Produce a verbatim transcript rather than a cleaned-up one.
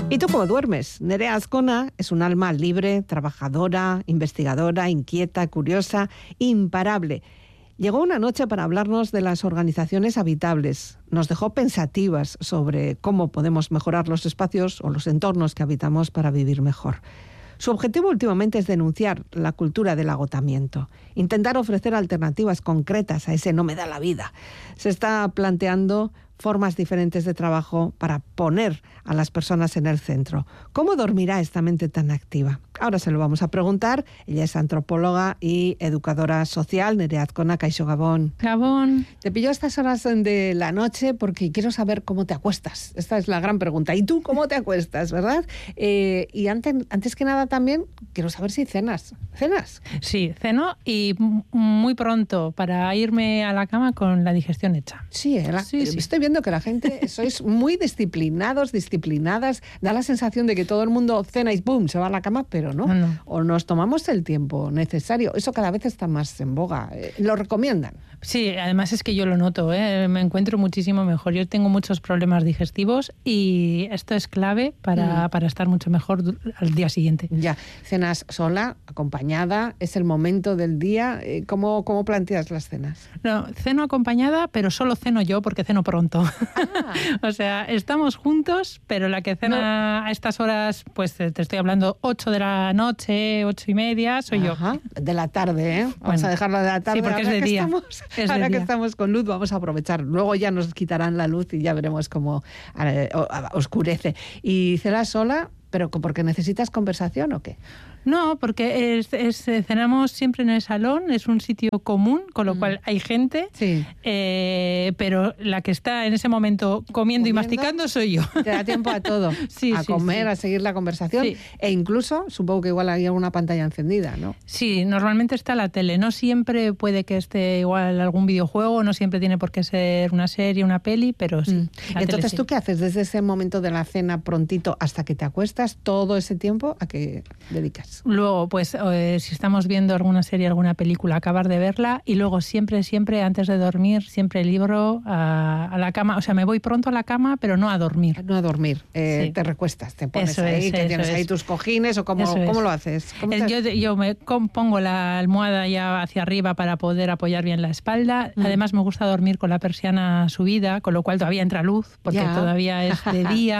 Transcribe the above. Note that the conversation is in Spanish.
¿Y tú cómo duermes? Nerea Azcona es un alma libre, trabajadora, investigadora, inquieta, curiosa, imparable. Llegó una noche para hablarnos de las organizaciones habitables. Nos dejó pensativas sobre cómo podemos mejorar los espacios o los entornos que habitamos para vivir mejor. Su objetivo últimamente es denunciar la cultura del agotamiento, intentar ofrecer alternativas concretas a ese no me da la vida. Se está planteando formas diferentes de trabajo para poner a las personas en el centro. ¿Cómo dormirá esta mente tan activa? Ahora se lo vamos a preguntar. Ella es antropóloga y educadora social. Nerea Azcona, Kaixo Gabón. Gabón. Te pillo a estas horas de la noche porque quiero saber cómo te acuestas. Esta es la gran pregunta. ¿Y tú cómo te acuestas, verdad? Eh, y antes, antes que nada también quiero saber si cenas. ¿Cenas? Sí, ceno y muy pronto para irme a la cama con la digestión hecha. Sí, ¿eh? la, sí, sí. Estoy viendo que la gente sois muy disciplinados, disciplinadas. Da la sensación de que todo el mundo cena y ¡pum!, se va a la cama, pero no. No, no. O nos tomamos el tiempo necesario. Eso cada vez está más en boga. ¿Lo recomiendan? Sí, además es que yo lo noto, ¿eh? Me encuentro muchísimo mejor. Yo tengo muchos problemas digestivos y esto es clave para, mm. para estar mucho mejor al día siguiente. Ya, cenas sola, acompañada, es el momento del día. ¿Cómo, cómo planteas las cenas? No, ceno acompañada, pero solo ceno yo porque ceno pronto. Ah. O sea, estamos juntos, pero la que cena no. a estas horas, pues te estoy hablando ocho de la noche, ocho y media, soy Ajá. yo. De la tarde, ¿eh? Vamos bueno, a dejarlo de la tarde. Sí, porque ahora es de que día. Estamos, es ahora de que día. estamos con luz, vamos a aprovechar. Luego ya nos quitarán la luz y ya veremos cómo eh, oscurece. ¿Y cenas sola, pero porque necesitas conversación o qué? No, porque es, es, cenamos siempre en el salón, es un sitio común, con lo mm. cual hay gente, sí. eh, pero la que está en ese momento comiendo, comiendo y masticando soy yo. Te da tiempo a todo, sí, a sí, comer, sí. a seguir la conversación sí. e incluso, supongo que igual hay alguna pantalla encendida, ¿no? Sí, normalmente está la tele, no siempre puede que esté igual algún videojuego, no siempre tiene por qué ser una serie, una peli, pero sí. Mm. Entonces, tele, ¿tú sí. qué haces desde ese momento de la cena prontito hasta que te acuestas? ¿Todo ese tiempo a qué dedicas? Luego, pues, eh, si estamos viendo alguna serie, alguna película, acabar de verla y luego siempre, siempre, antes de dormir, siempre libro a, a la cama. O sea, me voy pronto a la cama, pero no a dormir. No a dormir. Eh, sí. Te recuestas, te pones eso ahí, es, que tienes es. ahí tus cojines o cómo, ¿cómo lo haces? ¿Cómo te... yo, yo me pongo la almohada ya hacia arriba para poder apoyar bien la espalda. Mm. Además, me gusta dormir con la persiana subida, con lo cual todavía entra luz, porque ya. todavía es de día.